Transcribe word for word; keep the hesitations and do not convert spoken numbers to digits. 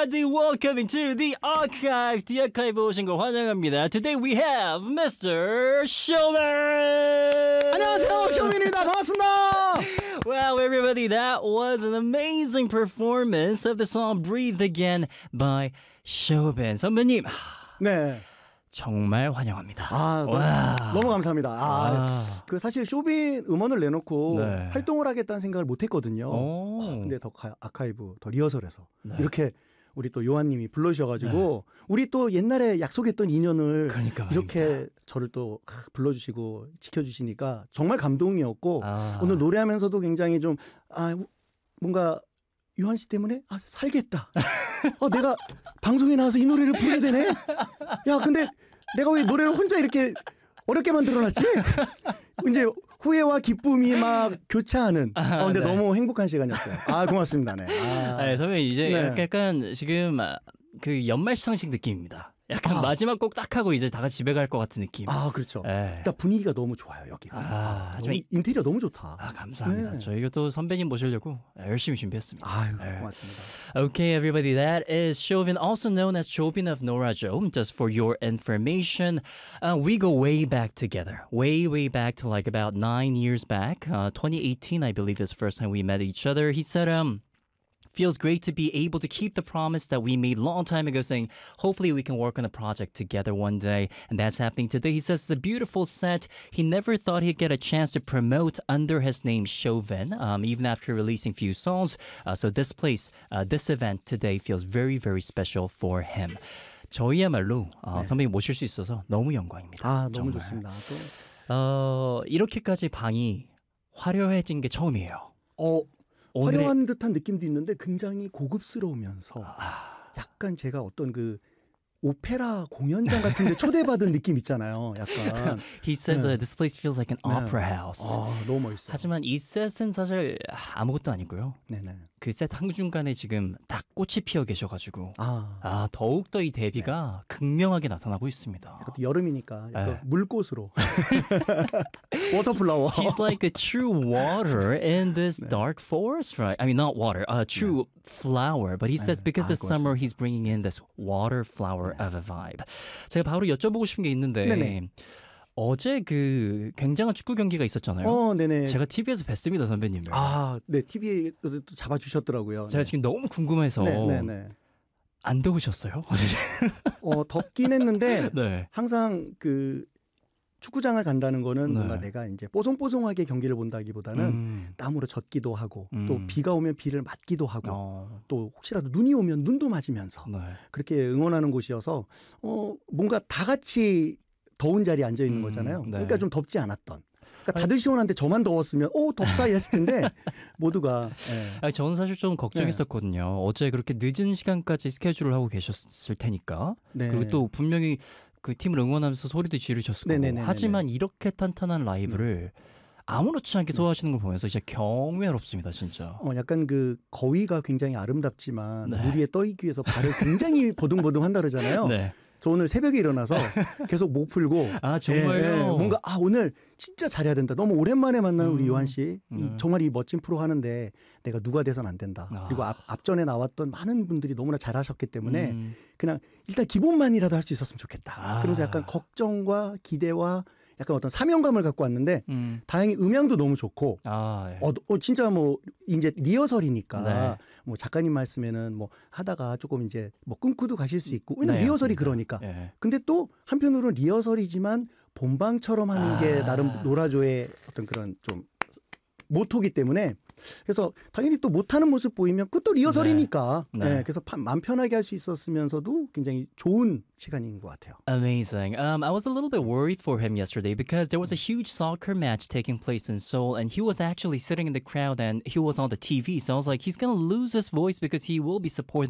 everybody. Welcome to the archive. The archive 오신 거 환영합니다. Today we have Mister Showman. 안녕하세요, 쇼맨입니다. 반갑습니다. Wow, everybody, that was an amazing performance of the song Breathe Again by Showman. 선배님, 네. 정말 환영합니다. 아, 너무, 너무 감사합니다. 아, 아. 그 사실 쇼빈 음원을 내놓고 네. 활동을 하겠다는 생각을 못 했거든요. 오. 어, 근데 더 가, 아카이브, 더 리허설에서 네. 이렇게 우리 또 요한님이 불러주셔가지고 네. 우리 또 옛날에 약속했던 인연을 그러니까 이렇게 말입니다. 저를 또 불러주시고 지켜주시니까 정말 감동이었고 아. 오늘 노래하면서도 굉장히 좀 아, 뭔가 요한 씨 때문에 아, 살겠다. 어, 내가 방송에 나와서 이 노래를 부르게 되네. 야, 근데 내가 왜 노래를 혼자 이렇게 어렵게 만들어놨지? 이제 후회와 기쁨이 막 교차하는. 아, 어, 근데 네. 너무 행복한 시간이었어요. 아, 고맙습니다. 네. 아, 네, 선배님 이제 네. 약간 지금 그 연말 시상식 느낌입니다. 약간 아. 마지막 곡 딱 하고 이제 다 같이 집에 갈 것 같은 느낌. 아, 그렇죠. 네. 일단 분위기가 너무 좋아요, 여기가. 아, 아, 너무, 저희- 인테리어 너무 좋다. 아, 감사합니다. 네. 저희가 또 선배님 모시려고 열심히 준비했습니다. 아유, 네. 고맙습니다. Okay, everybody, that is Chauvin, also known as Chauvin of Norajo. Just for your information, uh, we go way back together. Way, way back to like about nine years back. Uh, twenty eighteen, I believe, is the first time we met each other. He said, um, feels great to be able to keep the promise that we made a long time ago, saying, hopefully we can work on a project together one day. And that's happening today. He says it's a beautiful set. He never thought he'd get a chance to promote under his name, Chauvin, um, even after releasing few songs. Uh, so this place, uh, this event today feels very, very special for him. 저희야말로 어, 네. 선배님 모실 수 있어서 너무 영광입니다. 아, 너무 정말. 좋습니다. 또, 어, 이렇게까지 방이 화려해진 게 처음이에요. 어, 오늘의- 화려한 듯한 느낌도 있는데 굉장히 고급스러우면서 아, 약간 제가 어떤 그 오페라 공연장 같은 데 초대받은 느낌 있잖아요. 약간. He says 네. uh, this place feels like an 네. opera house. 아, 너무 멋있어요. 하지만 이 셋은 사실 아무것도 아니고요. 네네. 그 셋 한중간에 지금 다 꽃이 피어 계셔가지고 아, 아 더욱더 이 데뷔가 극명하게 나타나고 있습니다. 약간 또 여름이니까 약간 네. 물꽃으로. 워터플라워. He's like a true water in this dark forest, right? I mean, not water, a true flower. But he says 네. because 아, it's summer, he's bringing in this water flower of a vibe. 제가 바로 여쭤보고 싶은 게 있는데 네네. 어제 그 굉장한 축구 경기가 있었잖아요. 어, 네네. 제가 티비에서 뵀습니다, 선배님을. 아, 네. 티비에도 또 잡아주셨더라고요. 제가 네. 지금 너무 궁금해서 네네네. 안 더우셨어요? 어, 덥긴 했는데 네. 항상 그 축구장을 간다는 거는 네. 뭔가 내가 이제 뽀송뽀송하게 경기를 본다기보다는 음. 땀으로 젖기도 하고 음. 또 비가 오면 비를 맞기도 하고 어. 또 혹시라도 눈이 오면 눈도 맞으면서 네. 그렇게 응원하는 곳이어서 어 뭔가 다 같이 더운 자리에 앉아 있는 음, 거잖아요. 네. 그러니까 좀 덥지 않았던. 그러니까 다들 시원한데 저만 더웠으면 오 덥다 이랬을 텐데 모두가 예. 아니, 저는 사실 좀 걱정했었거든요. 어제 그렇게 늦은 시간까지 스케줄을 하고 계셨을 테니까. 네. 그리고 또 분명히 그 팀을 응원하면서 소리도 지르셨을 거고. 네네네네네. 하지만 이렇게 탄탄한 라이브를 아무렇지 않게 소화하시는 걸 보면서 진짜 경외롭습니다, 진짜. 어 약간 그 거위가 굉장히 아름답지만 네. 물 위에 떠 있기 위해서 발을 굉장히 보둥보둥 한다 그러잖아요. 네. 저 오늘 새벽에 일어나서 계속 목 풀고 아, 정말요? 예, 예, 뭔가 아 오늘 진짜 잘해야 된다. 너무 오랜만에 만난 우리 음. 요한 씨. 이, 네. 정말 이 멋진 프로 하는데 내가 누가 돼선 안 된다. 아. 그리고 앞, 앞전에 나왔던 많은 분들이 너무나 잘하셨기 때문에 음. 그냥 일단 기본만이라도 할 수 있었으면 좋겠다. 아. 그러면서 약간 걱정과 기대와 약간 어떤 사명감을 갖고 왔는데 음. 다행히 음향도 너무 좋고 아, 예. 어, 어 진짜 뭐 이제 리허설이니까 네. 뭐 작가님 말씀에는 뭐 하다가 조금 이제 뭐 끊고도 가실 수 있고 왜냐면 네, 리허설이 맞습니다. 그러니까 예. 근데 또 한편으로는 리허설이지만 본방처럼 하는 아. 게 나름 노라조의 어떤 그런 좀 모토기 때문에 그래서 당연히 또 못하는 모습 보이면 그것도 리허설이니까 네. 네. 네, 그래서 파- 마음 편하게 할 수 있었으면서도 굉장히 좋은 시간인 것 같아요. Amazing. Um, I was a little bit worried for him yesterday because there was a huge soccer match taking place in Seoul, and he was actually sitting in the crowd and he was on the T V. So I was like, he's gonna lose his voice because he will be supporting